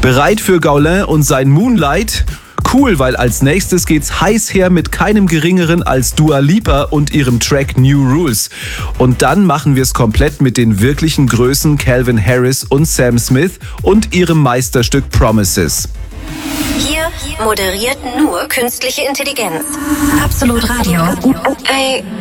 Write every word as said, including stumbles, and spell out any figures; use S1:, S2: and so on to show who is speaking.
S1: Bereit für Gaulin und sein Moonlight? Cool, weil als nächstes geht's heiß her mit keinem geringeren als Dua Lipa und ihrem Track New Rules. Und dann machen wir es komplett mit den wirklichen Größen Calvin Harris und Sam Smith und ihrem Meisterstück Promises.
S2: Hier moderiert nur künstliche Intelligenz. Absolut Radio. Hey,